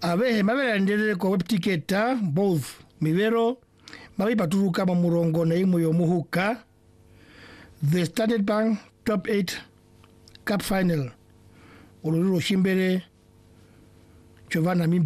Abe mabera ndere ko web ticketa both mivero mabi paturuka mamurongo na imu yomuhuka the Standard Bank top 8 cup final oluliro shimbere Giovanna